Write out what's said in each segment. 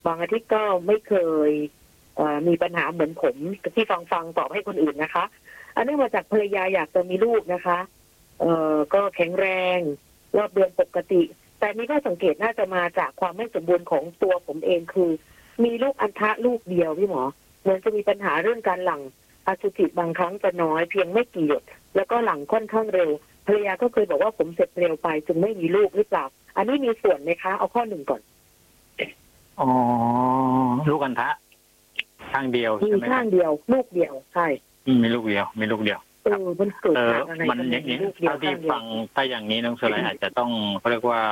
บางอาทิตย์ก็ไม่เคยมีปัญหาเหมือนผมที่ฟังตอบให้คนอื่นนะคะอันนี้มาจากภรรยาอยากจะมีลูกนะคะก็แข็งแรงรอบเดือนปกติแต่นี่ก็สังเกตน่าจะมาจากความไม่สมบูรณ์ของตัวผมเองคือมีลูกอัณฑะลูกเดียวพี่หมอเหมือนจะมีปัญหาเรื่องการหลั่งอสุจิบางครั้งจะน้อยเพียงไม่กี่หยดแล้วก็หลั่งค่อนข้างเร็วภรรยาก็เคยบอกว่าผมเสร็จเร็วไปจึงไม่มีลูกหรือเปล่าอันนี้มีส่วนไหมคะเอาข้อหนึ่งก่อนอ๋อลูกอัณฑะข้างเดียวมีข้างเดียวลูกเดียวใช่มีลูกเดียวมันเกิดจากอะไรมันอย่างนี้ถ้าที่ฟังถ้าอย่างนี้น้องสไลอาจจะต้องเขาเรียกว่า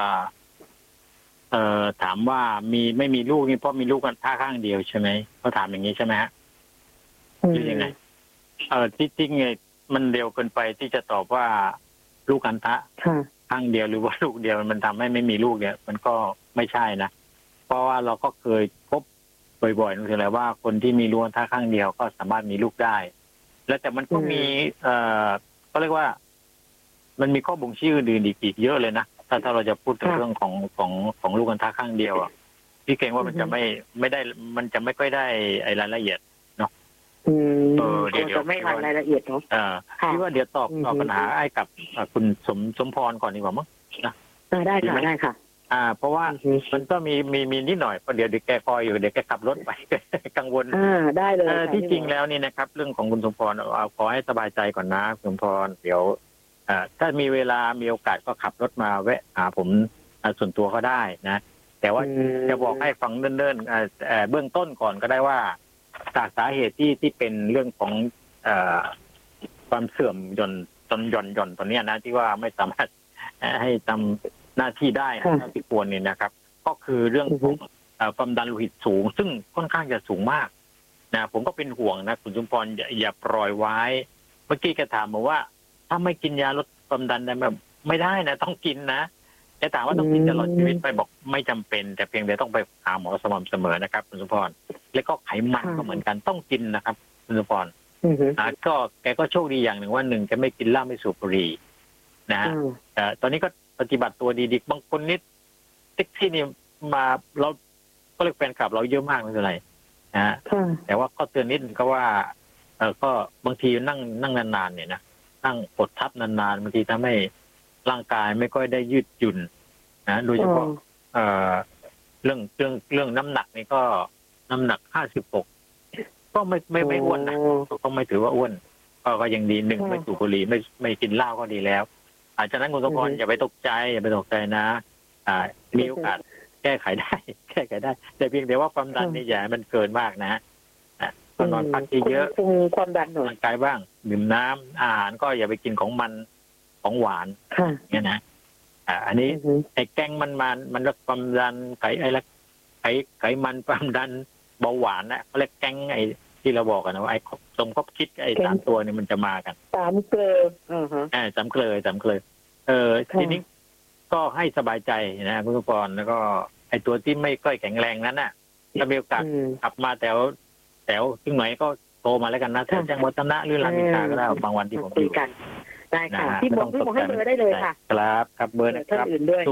ถามว่าไม่มีลูกนี่เพราะมีลูกกันท่าข้างเดียวใช่ไหมเขาถามอย่างนี้ใช่ไหมฮะหรือยังไงที่ไงมันเร็วเกินไปที่จะตอบว่าลูกอัณฑะข้างเดียวหรือว่าลูกเดียวมันทำให้ไม่มีลูกเนี่ยมันก็ไม่ใช่นะเพราะว่าเราก็เคยพบบ่อยๆนั่นคืออะไรว่าคนที่มีลูกอัณฑะข้างเดียวก็สามารถมีลูกได้แล้วแต่มันก็มีก็เรียกว่ามันมีข้อบ่งชี้อื่นอีกเยอะเลยนะถ้าเราจะพูดถึงเรื่องของลูกอัณฑะข้างเดียวอ่ะพี่เกรงว่ามันจะไม่ได้มันจะไม่ค่อยได้ไอ้รายละเอียดเนาะเดี๋ยวจะไม่รายละเอียดเนาะพี่ว่าเดี๋ยวตอบปัญหาไอ้กับคุณสมพรก่อนดีกว่ามั้งนะได้ค่ะเพราะว่ามันก็มีนิดหน่อยเพราะเดี๋ยวแกคอยอยู่เดี๋ยวแกขับรถไปกังวลได้เลยที่จริงแล้วนี่นะครับเรื่องของคุณสมพรเอาขอให้สบายใจก่อนนะคุณสมพรเดี๋ยวถ้ามีเวลามีโอกาสก็ขับรถมาแวะหาผมส่วนตัวก็ได้นะแต่ว่าจะบอกให้ฟังเนิ่นๆเบื้องต้นก่อนก็ได้ว่าจากสาเหตุที่เป็นเรื่องของความเสื่อมหย่อนตัวเนี้ยนะที่ว่าไม่สามารถให้ทำหน้าที่ได้ที่ควรเนี่ยนะครับก็คือเรื่องของความดันโลหิตสูงซึ่งค่อนข้างจะสูงมากนะผมก็เป็นห่วงนะคุณสมพรอย่าปล่อยไว้เมื่อกี้แกถามมาว่าถ้าไม่กินยาลดความดันได้แบบไม่ได้นะต้องกินนะแกถามว่าต้องกินตลอดชีวิตไปบอกไม่จำเป็นแต่เพียงแต่ต้องไปหาหมอสม่ำเสมอนะครับคุณสมพรแล้วก็ไขมันก็เหมือนกันต้องกินนะครับคุณสมพรก็แกก็โชคดีอย่างหนึ่งว่าหนึ่งแกไม่กินเหล้าไม่สูบบุหรี่นะฮะตอนนี้ก็ปฏิบัติตัวดีๆบางคนนิดที่นี่มาเราก็เรียกแฟนคลับเราเยอะมากไม่เป็นไรนะฮะแต่ว่าก็เตือนนิดก็ว่าก็บางทีนั่งนานๆเนี่ยนะนั่งกดทับนานๆบางทีทำให้ร่างกายไม่ค่อยได้ยืดหยุ่นนะโดยเฉพาะเรื่องน้ำหนักนี่ก็น้ำหนัก56ก็ไม่อ้วนนะก็ไม่ถือว่าอ้วนก็ยังดีหนึ่งไม่สูบบุหรี่ไม่กินเหล้าก็ดีแล้วฉะนั้นคุณสมพรอย่าไปตกใจนะมีโอกาสแก้ไขได้แต่เพียงแต่ว่าความดันนี่อย่าให้มันเกินมากนะก็นอนพักเยอะความดันหน่อยร่างกายบ้างดื่มน้ำอาหารก็อย่าไปกินของมันของหวานเนี่ยนะอันนี้ไอ้แกงมันลดความดันไขมันความดันเบาหวานนะเขาเรียกแกงไอ้ที่เราบอกกันนะว่าไอ้สมคบคิดไอ้3ตัวนี่มันจะมากัน 3 เกลอ 3 เกลอทีนี้ก็ให้สบายใจนะคุณสมพรแล้วก็ไอ้ตัวที่ไม่ค่อยแข็งแรงนั้นน่ะถ้ามีโอกาสกลับมาแถวที่ไหนก็โทรมาแล้วกันนะแถวแจ้งวัฒนะหรือรามอินทราก็ได้บางวันที่ผมอยู่กันได้ค่ะพี่ผมให้เบอร์ได้เลยค่ะครับเบอร์นะครับ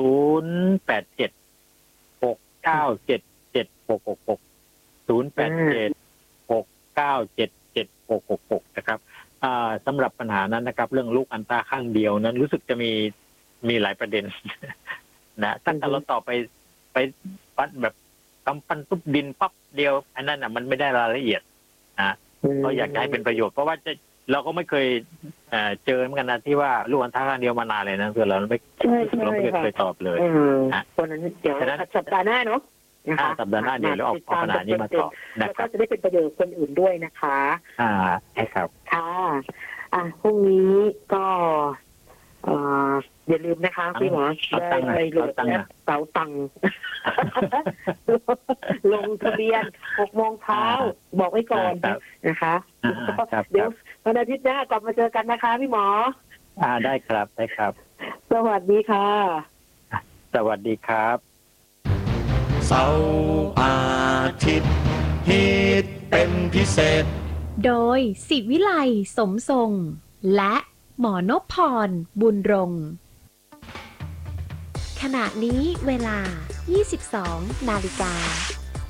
0876977666 นะครับสำหรับปัญหานั้นนะครับเรื่องลูกอัณฑะข้างเดียวนั้นรู้สึกจะมีหลายประเด็นนะถ้าเราต่อไปปั้นแบบกำปั้นทุบดินปั๊บเดียวอันนั้นมันไม่ได้รายละเอียดนะเราอยากให้เป็นประโยชน์เพราะว่าเราก็ไม่เคยเจอเหมือนกันนะที่ว่าลูกอัณฑะข้างเดียวมานานเลยนะคือเราไม่เคยตอบเลยคนนั้นเดี๋ยวสัปดาห์หน้าเนาะสัปดาห์หน้าเดี๋ยวเราเอาปัญหานี้มาตอบนะครับก็จะได้เป็นประโยชน์คนอื่นด้วยนะคะใช่ครับค่ะพรุ่งนี้ก็อย่าลืมนะคะพี่หมอได้ไปโหลดแอปเป๋าตังค์ลงทะเบียน 6 โมงเช้าบอกไว้ก่อนนะคะเดี๋ยววันอาทิตย์หน้ากลับมาเจอกันนะคะพี่หมอได้ครับสวัสดีค่ะสวัสดีครับเสาร์อาทิตย์ฮิตเป็นพิเศษโดยศิวิไลสมทรงและหมอนพพรบุญรงค์ขณะนี้เวลา 22 นาฬิกา